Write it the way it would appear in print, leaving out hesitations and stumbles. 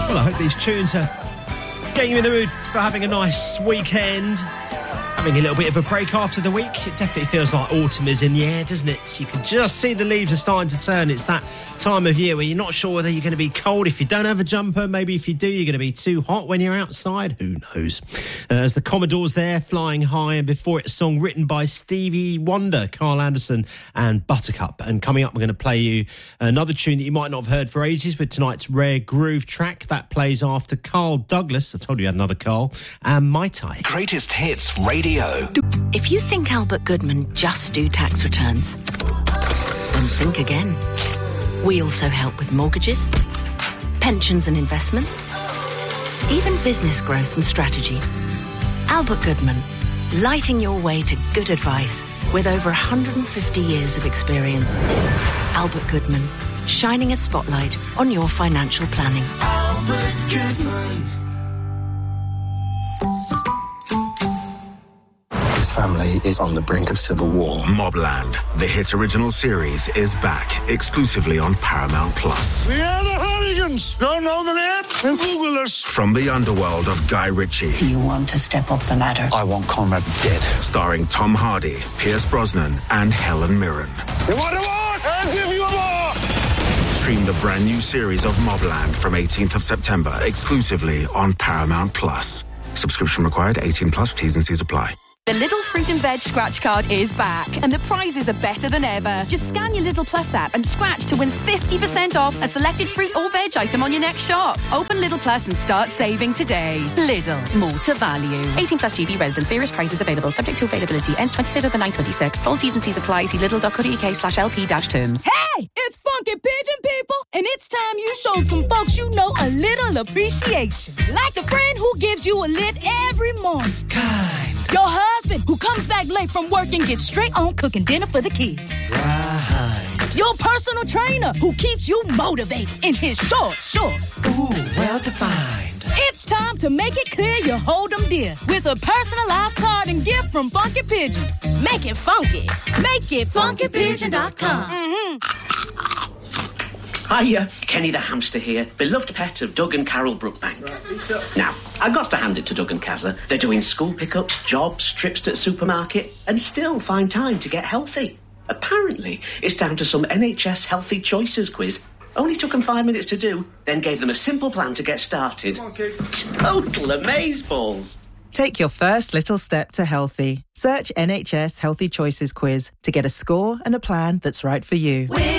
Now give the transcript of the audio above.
Well, I hope these tunes are getting you in the mood for having a nice weekend. Having a little bit of a break after the week. It definitely feels like autumn is in the air, doesn't it? You can just see the leaves are starting to turn. It's that time of year where you're not sure whether you're going to be cold if you don't have a jumper. Maybe if you do, you're going to be too hot when you're outside. Who knows? As the Commodores there, Flying High, and before it, a song written by Stevie Wonder, Carl Anderson and Buttercup. And coming up, we're going to play you another tune that you might not have heard for ages with tonight's Rare Groove track. That plays after Carl Douglas, I told you I had another Carl, and Mai Tai. Greatest Hits Radio. If you think Albert Goodman just do tax returns, then think again. We also help with mortgages, pensions and investments, even business growth and strategy. Albert Goodman, lighting your way to good advice with over 150 years of experience. Albert Goodman, shining a spotlight on your financial planning. Albert Goodman. His family is on the brink of civil war. Mobland, the hit original series, is back exclusively on Paramount+. We are the Hooligans. Don't know the name? Then Google us. From the underworld of Guy Ritchie. Do you want to step up the ladder? I want Conrad dead. Starring Tom Hardy, Pierce Brosnan, and Helen Mirren. You want a war? I'll give you a war. Stream the brand new series of Mobland from 18th of September exclusively on Paramount+. Subscription required, 18+, T's and C's apply. The Lidl Fruit and Veg scratch card is back, and the prizes are better than ever. Just scan your Lidl Plus app and scratch to win 50% off a selected fruit or veg item on your next shop. Open Lidl Plus and start saving today. Lidl, more to value. 18+ GB residents, various prices available, subject to availability. Ends 23rd of the 9/26. Full T's and C's apply. See lidl.co.uk/LP-terms. Hey, it's Funky Pigeon, people, and it's time you showed some folks you know a little appreciation. Like the friend who gives you a lift every morning. Kind. Your husband who comes back late from work and gets straight on cooking dinner for the kids. Right. Your personal trainer who keeps you motivated in his short shorts. Ooh, well defined. It's time to make it clear you hold them dear with a personalized card and gift from Funky Pigeon. Make it funky. Make it funkypigeon.com. Hiya, Kenny the hamster here, beloved pet of Doug and Carol Brookbank. Now, I've got to hand it to Doug and Kazza. They're doing school pickups, jobs, trips to the supermarket, and still find time to get healthy. Apparently, it's down to some NHS Healthy Choices quiz. Only took them 5 minutes to do, then gave them a simple plan to get started. Come on, kids. Total amazeballs. Take your first little step to healthy. Search NHS Healthy Choices quiz to get a score and a plan that's right for you.